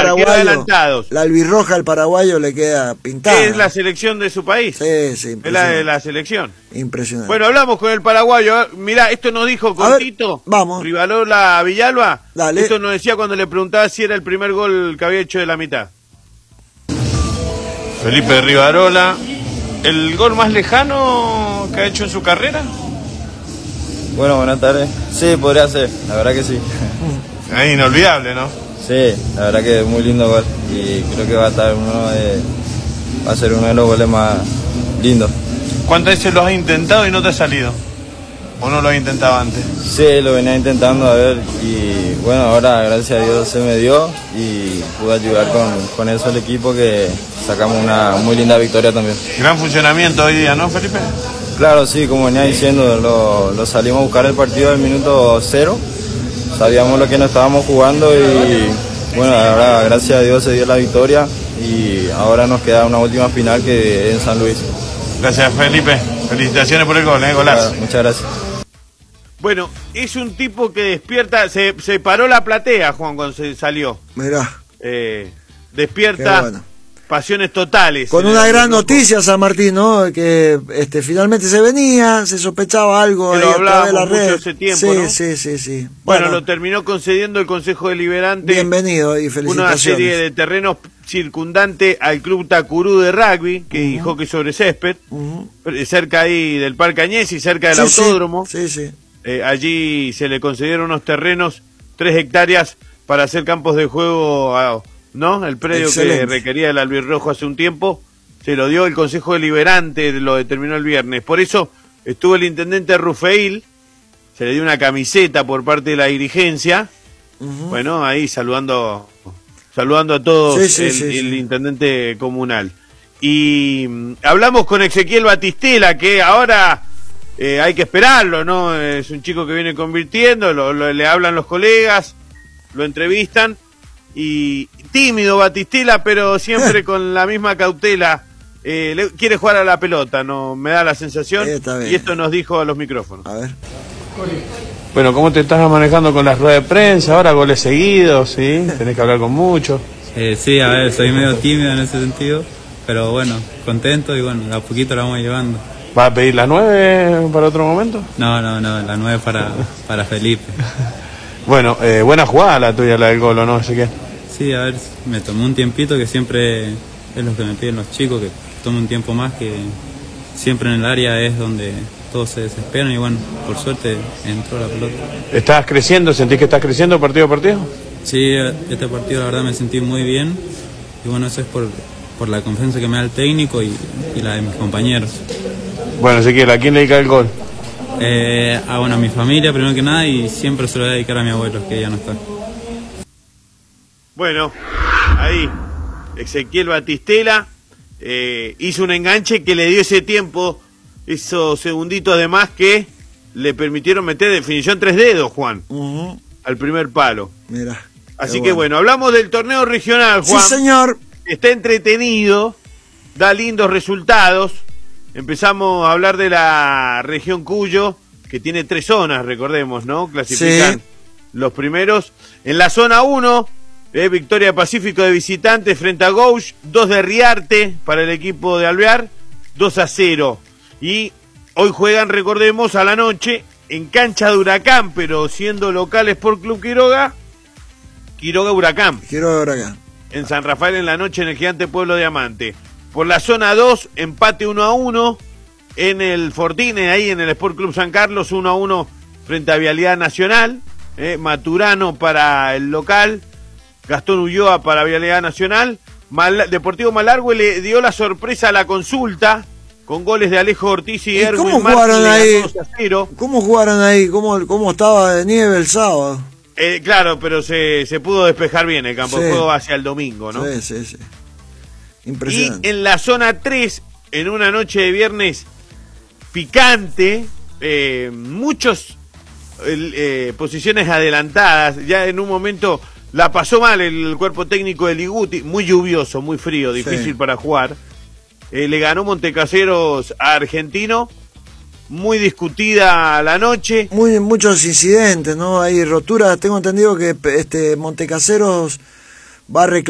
paraguayo, adelantados. la albirroja al paraguayo le queda pintada. Es la selección de su país. Sí, sí, es la de la selección. Impresionante. Bueno, hablamos con el paraguayo. Mirá, esto nos dijo cortito. Vamos. Rivarola Villalba. Dale. Esto nos decía cuando le preguntaba si era el primer gol que había hecho de la mitad. Felipe Rivarola. ¿El gol más lejano que ha hecho en su carrera? Bueno, buenas tardes. Sí, podría ser, la verdad que sí. Es inolvidable, ¿no? Sí, la verdad que es muy lindo gol y creo que va a ser uno de los goles más lindos. ¿Cuántas veces lo has intentado y no te ha salido? ¿O no lo has intentado antes? Sí, lo venía intentando a ver y bueno, ahora gracias a Dios se me dio y pude ayudar con eso al equipo que sacamos una muy linda victoria también. Gran funcionamiento hoy día, ¿no, Felipe? Claro, sí, como venía diciendo, lo salimos a buscar el partido del minuto 0, sabíamos lo que nos estábamos jugando y bueno, ahora gracias a Dios se dio la victoria y ahora nos queda una última final que es en San Luis. Gracias, Felipe. Felicitaciones por el gol, golazo. Claro, muchas gracias. Bueno, es un tipo que despierta, se paró la platea, Juan, cuando se salió. Mirá. Despierta bueno. Pasiones totales. Con una gran noticia, San Martín, ¿no? Que finalmente se venía, se sospechaba algo ahí a través de la red. Hace tiempo, sí, ¿no? sí. Bueno, lo terminó concediendo el Consejo Deliberante. Bienvenido y felicitaciones. Una serie de terrenos circundante al Club Tacurú de rugby, que hockey sobre césped, cerca ahí del Parque Añez y cerca del autódromo. Sí. Allí se le concedieron unos terrenos, 3 hectáreas, para hacer campos de juego, ¿no? El predio que requería el albirrojo hace un tiempo, se lo dio el Consejo Deliberante, lo determinó el viernes. Por eso estuvo el intendente Rufeil, se le dio una camiseta por parte de la dirigencia, bueno, ahí saludando a todos el intendente comunal. Y hablamos con Ezequiel Batistela, que ahora hay que esperarlo, ¿no? Es un chico que viene convirtiendo, le hablan los colegas, lo entrevistan, y tímido Batistela, pero siempre con la misma cautela. Quiere jugar a la pelota, no me da la sensación, y esto nos dijo a los micrófonos. A ver. Bueno, ¿cómo te estás manejando con las ruedas de prensa? Ahora goles seguidos, ¿sí? Tenés que hablar con muchos. Sí, a ver, soy medio tímido en ese sentido, pero bueno, contento y bueno, de a poquito la vamos llevando. ¿Vas a pedir la 9 para otro momento? No, la 9 para Felipe. Bueno, buena jugada la tuya, la del gol, ¿o no? Ezequiel. Sí, a ver, me tomé un tiempito, que siempre es lo que me piden los chicos, que tome un tiempo más, que siempre en el área es donde todos se desesperan y bueno, por suerte entró la pelota. ¿Estás creciendo? ¿Sentís que estás creciendo partido a partido? Sí, este partido la verdad me sentí muy bien y bueno, eso es por la confianza que me da el técnico y la de mis compañeros. Bueno, Ezequiel, ¿a quién le dedica el gol? Bueno, a mi familia primero que nada y siempre se lo voy a dedicar a mi abuelo, que ya no está. Bueno, ahí Ezequiel Batistela hizo un enganche que le dio ese tiempo, esos segunditos de más que le permitieron meter definición 3 dedos, Juan, al primer palo. Mira. Así que bueno, hablamos del torneo regional, Juan. Sí, señor. Está entretenido, da lindos resultados. Empezamos a hablar de la región Cuyo, que tiene 3 zonas, recordemos, ¿no? Clasifican los primeros. En la zona 1, victoria Pacífico de visitantes frente a Gouch, 2 de Riarte para el equipo de Alvear, 2-0. Y hoy juegan, recordemos, a la noche en cancha de Huracán, pero siendo locales por Club Quiroga Huracán. Huracán. En San Rafael en la noche en el gigante Pueblo Diamante. Por la zona 2, empate 1-1 en el Fortine, ahí en el Sport Club San Carlos, 1-1 frente a Vialidad Nacional. Maturano para el local, Gastón Ulloa para Vialidad Nacional. Deportivo Malargüe le dio la sorpresa a la Consulta, con goles de Alejo Ortiz y Erwin ¿Cómo jugaron ahí? 2-0. ¿Cómo jugaron ahí? ¿Cómo estaba de nieve el sábado? Claro, pero se pudo despejar bien el campo de juego hacia el domingo, ¿no? Sí. Impresionante. Y en la zona 3, en una noche de viernes picante, muchas posiciones adelantadas. Ya en un momento la pasó mal el cuerpo técnico de Liguti, muy lluvioso, muy frío, difícil para jugar. Le ganó Montecaseros a Argentino, muy discutida la noche. Muchos incidentes, ¿no? Hay roturas, tengo entendido que Montecaseros va a reclamar